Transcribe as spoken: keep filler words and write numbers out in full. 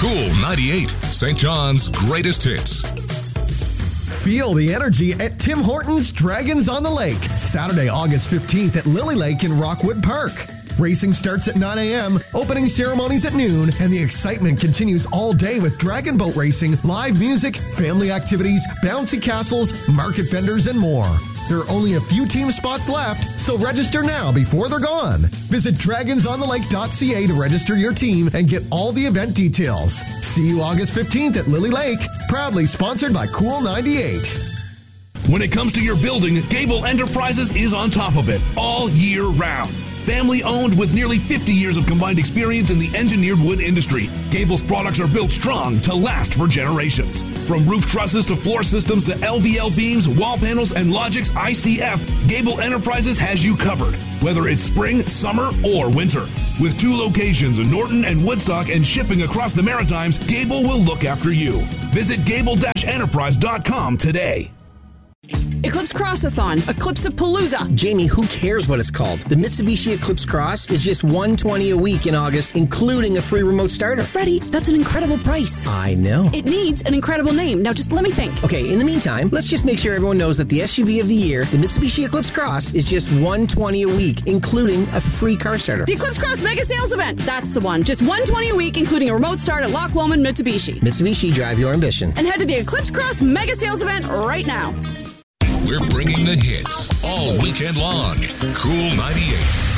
Cool ninety-eight, Saint John's greatest hits. Feel the energy at Tim Hortons Dragons on the Lake, Saturday, August fifteenth at Lily Lake in Rockwood Park. Racing starts at nine a.m., opening ceremonies at noon, and the excitement continues all day with dragon boat racing, live music, family activities, bouncy castles, market vendors, and more. There are only a few team spots left, so register now before they're gone. Visit dragons on the lake dot c a to register your team and get all the event details. See you August fifteenth at Lily Lake, proudly sponsored by Cool ninety-eight. When it comes to your building, Gable Enterprises is on top of it all year round. Family owned with nearly fifty years of combined experience in the engineered wood industry, Gable's products are built strong to last for generations. From roof trusses to floor systems to L V L beams, wall panels, and Logix I C F, Gable Enterprises has you covered, whether it's spring, summer, or winter. With two locations in Norton and Woodstock and shipping across the Maritimes, Gable will look after you. Visit gable dash enterprise dot com today. Eclipse Crossathon, Eclipse-a-Palooza. Jamie, who cares what it's called? The Mitsubishi Eclipse Cross is just one hundred twenty dollars a week in August, including a free remote starter. Freddie, that's an incredible price. I know. It needs an incredible name. Now just let me think. Okay, in the meantime, let's just make sure everyone knows that the S U V of the year, the Mitsubishi Eclipse Cross, is just one hundred twenty dollars a week, including a free car starter. The Eclipse Cross Mega Sales Event. That's the one. Just one hundred twenty dollars a week, including a remote start at Loch Lomond Mitsubishi. Mitsubishi, drive your ambition. And head to the Eclipse Cross Mega Sales Event right now. We're bringing the hits all weekend long. Cool ninety-eight.